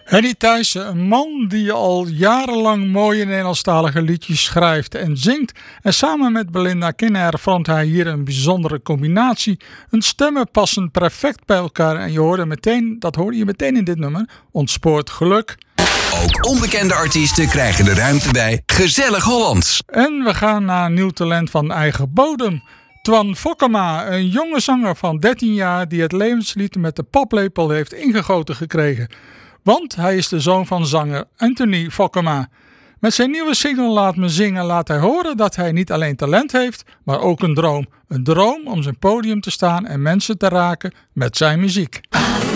Henny Thijssen, een man die al jarenlang mooie Nederlandstalige liedjes schrijft en zingt. En samen met Belinda Kinner vormt hij hier een bijzondere combinatie. Hun stemmen passen perfect bij elkaar en dat hoorde je meteen in dit nummer. Ontspoort geluk. Ook onbekende artiesten krijgen de ruimte bij Gezellig Hollands. En we gaan naar een nieuw talent van eigen bodem. Twan Fokkema, een jonge zanger van 13 jaar die het levenslied met de paplepel heeft ingegoten gekregen. Want hij is de zoon van zanger Anthony Fokkema. Met zijn nieuwe single Laat Me Zingen laat hij horen dat hij niet alleen talent heeft, maar ook een droom. Een droom om zijn podium te staan en mensen te raken met zijn muziek.